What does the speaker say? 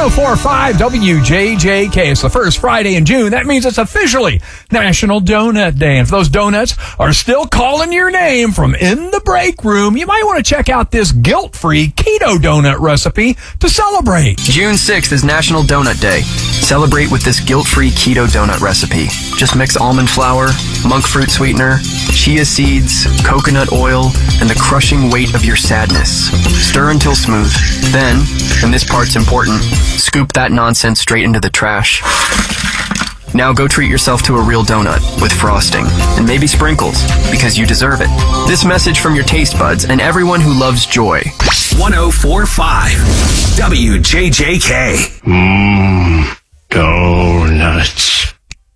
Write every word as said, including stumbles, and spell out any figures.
oh four point five W J J K. It's the first Friday in June. That means it's officially National Donut Day. And if those donuts are still calling your name from in the break room, you might want to check out this guilt-free keto donut recipe to celebrate. June sixth is National Donut Day. Celebrate with this guilt-free keto donut recipe. Just mix almond flour, monk fruit sweetener, chia seeds, coconut oil, and the crushing weight of your sadness. Stir until smooth. Then, and this part's important, scoop that nonsense straight into the trash. Now go treat yourself to a real donut with frosting and maybe sprinkles, because you deserve it. This message from your taste buds and everyone who loves joy. one oh four point five W J J K. Mmm, donuts.